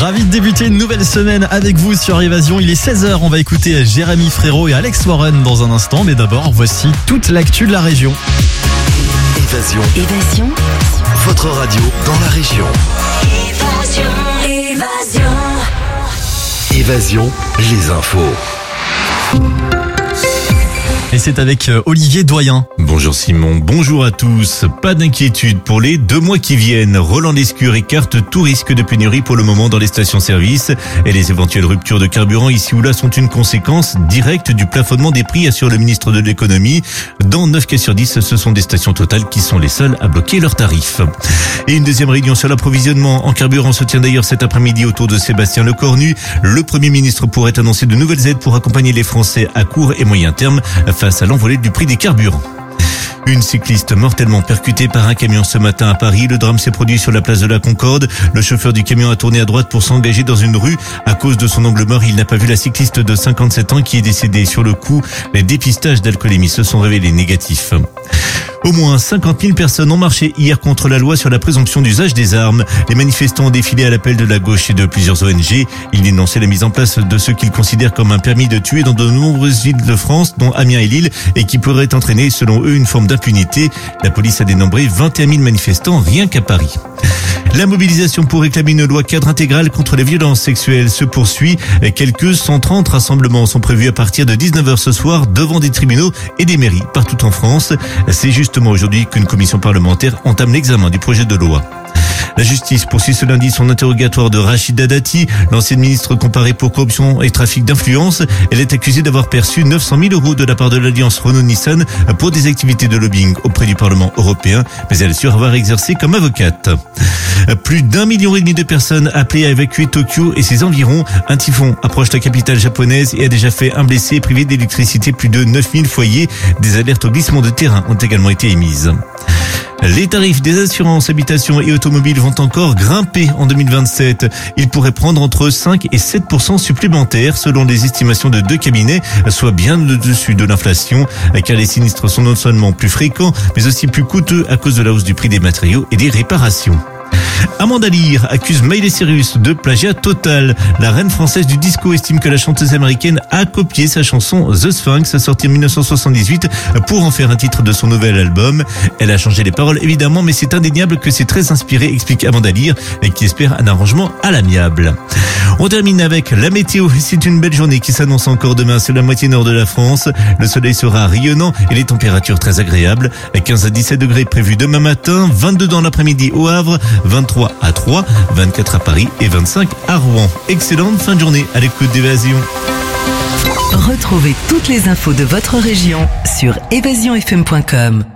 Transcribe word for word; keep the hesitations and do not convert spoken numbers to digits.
Ravi de débuter une nouvelle semaine avec vous sur Évasion. Il est seize heures, on va écouter Jérémy Frérot et Alex Warren dans un instant. Mais d'abord, voici toute l'actu de la région. Évasion. Évasion. Votre radio dans la région. Évasion. Évasion. Évasion, les infos. Et c'est avec Olivier Doyen. Bonjour Simon, bonjour à tous. Pas d'inquiétude pour les deux mois qui viennent. Roland Lescure écarte tout risque de pénurie pour le moment dans les stations-service. Et les éventuelles ruptures de carburant ici ou là sont une conséquence directe du plafonnement des prix, assure le ministre de l'économie. Dans neuf cas sur dix, ce sont des stations Total qui sont les seules à bloquer leurs tarifs. Et une deuxième réunion sur l'approvisionnement en carburant se tient d'ailleurs cet après-midi autour de Sébastien Lecornu. Le Premier ministre pourrait annoncer de nouvelles aides pour accompagner les Français à court et moyen terme face à l'envolée du prix des carburants. Une cycliste mortellement percutée par un camion ce matin à Paris. Le drame s'est produit sur la place de la Concorde. Le chauffeur du camion a tourné à droite pour s'engager dans une rue. À cause de son angle mort, il n'a pas vu la cycliste de cinquante-sept ans qui est décédée sur le coup. Les dépistages d'alcoolémie se sont révélés négatifs. Au moins cinquante mille personnes ont marché hier contre la loi sur la présomption d'usage des armes. Les manifestants ont défilé à l'appel de la gauche et de plusieurs O N G. Ils dénonçaient la mise en place de ce qu'ils considèrent comme un permis de tuer dans de nombreuses villes de France, dont Amiens et Lille, et qui pourrait entraîner, selon eux, une forme d'impunité. La police a dénombré vingt et un mille manifestants rien qu'à Paris. La mobilisation pour réclamer une loi cadre intégrale contre les violences sexuelles se poursuit. Quelques cent trente rassemblements sont prévus à partir de dix-neuf heures ce soir devant des tribunaux et des mairies partout en France. C'est justement aujourd'hui qu'une commission parlementaire entame l'examen du projet de loi. La justice poursuit ce lundi son interrogatoire de Rachida Dati, l'ancienne ministre comparée pour corruption et trafic d'influence. Elle est accusée d'avoir perçu neuf cent mille euros de la part de l'alliance Renault-Nissan pour des activités de lobbying auprès du Parlement européen, mais elle assure avoir exercé comme avocate. Plus d'un million et demi de personnes appelées à évacuer Tokyo et ses environs. Un typhon approche la capitale japonaise et a déjà fait un blessé et privé d'électricité plus de neuf mille foyers. Des alertes au glissement de terrain ont également été émises. Les tarifs des assurances, habitations et automobiles vont encore grimper en deux mille vingt-sept. Ils pourraient prendre entre cinq et sept pour cent supplémentaires selon les estimations de deux cabinets, soit bien au-dessus de l'inflation, car les sinistres sont non seulement plus fréquents, mais aussi plus coûteux à cause de la hausse du prix des matériaux et des réparations. Amanda Lear accuse Miley Cyrus de plagiat total. La reine française du disco estime que la chanteuse américaine a copié sa chanson The Sphinx, sortie en dix-neuf cent soixante-dix-huit, pour en faire un titre de son nouvel album. Elle a changé les paroles évidemment, mais c'est indéniable que c'est très inspiré, explique Amanda Lear, qui espère un arrangement à l'amiable. On termine avec la météo. C'est une belle journée qui s'annonce encore demain sur la moitié nord de la France. Le soleil sera rayonnant et les températures très agréables. quinze à dix-sept degrés prévus demain matin, vingt-deux dans l'après-midi au Havre, vingt-trois à Troyes, vingt-quatre à Paris et vingt-cinq à Rouen. Excellente fin de journée à l'écoute d'Évasion. Retrouvez toutes les infos de votre région sur évasion f m point com.